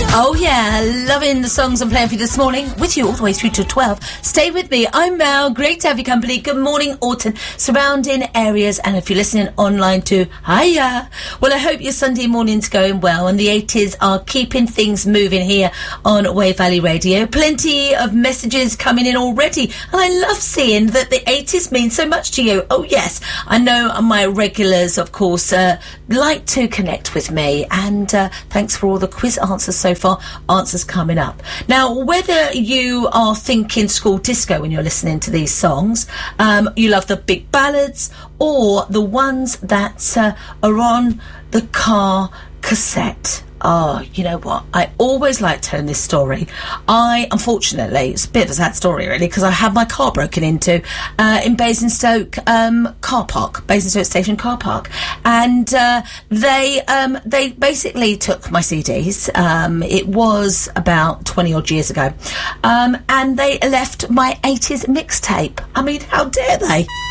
Oh yeah, loving the songs I'm playing for you this morning, with you all the way through to 12. Stay with me, I'm Mel, great to have your company. Good morning, Alton, surrounding areas, and if you're listening online too, hiya. Well, I hope your Sunday morning's going well, and the 80s are keeping things moving here on Wave Valley Radio. Plenty of messages coming in already, and I love seeing that the 80s mean so much to you. Oh yes, I know my regulars, of course, like to connect with me, and thanks for all the quiz answers so far. Answers coming up. Now, whether you are thinking school disco when you're listening to these songs, you love the big ballads, or the ones that are on the car cassette. Oh, you know what? I always like telling this story. Unfortunately, it's a bit of a sad story, really, because I had my car broken into in Basingstoke car park, Basingstoke Station car park, and they basically took my CDs. It was about 20 odd years ago, and they left my 80s mixtape. I mean, how dare they?